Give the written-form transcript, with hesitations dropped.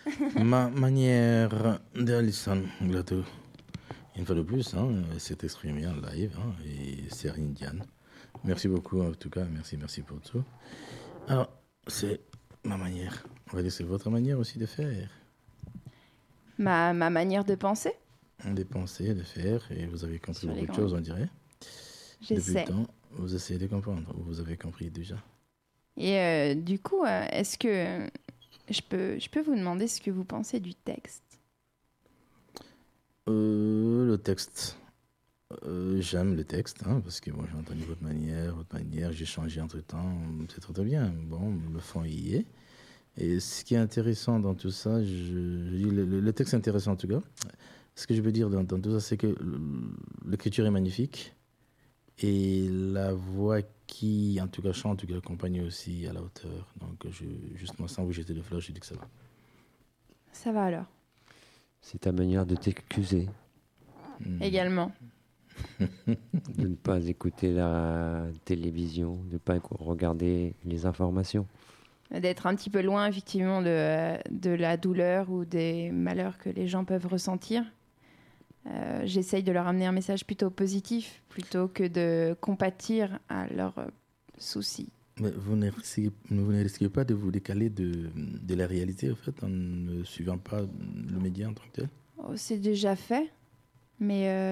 Ma manière d'Alison Glato, une fois de plus, elle s'est exprimée en live, et c'est Indiane. Merci beaucoup, en tout cas, merci pour tout. Alors, c'est ma manière. On va dire que c'est votre manière aussi de faire. Ma manière de penser. De penser, de faire, et vous avez compris Sur les beaucoup de grandes. choses, on dirait. Depuis J'essaie. le temps, vous essayez de comprendre, ou vous avez compris déjà. Et du coup, est-ce que je peux vous demander ce que vous pensez du texte? Le texte. J'aime le texte, parce que bon, j'ai entendu votre manière, j'ai changé entre-temps, c'est très bien. Bon, le fond y est. Et ce qui est intéressant dans tout ça, je dis le texte est intéressant en tout cas. Ce que je veux dire dans tout ça, c'est que l'écriture est magnifique et la voix qui, en tout cas, chante, qui accompagne aussi à la hauteur. Donc, justement, sans vous jeter de fleurs, je dis que ça va. Ça va alors. C'est ta manière de t'excuser, Également. de ne pas écouter la télévision, de ne pas regarder les informations. D'être un petit peu loin, effectivement, de la douleur ou des malheurs que les gens peuvent ressentir. J'essaye de leur amener un message plutôt positif, plutôt que de compatir à leurs soucis. Mais vous ne risquez pas de vous décaler de la réalité, en fait, en ne suivant pas le média en tant que tel? Oh, c'est déjà fait, mais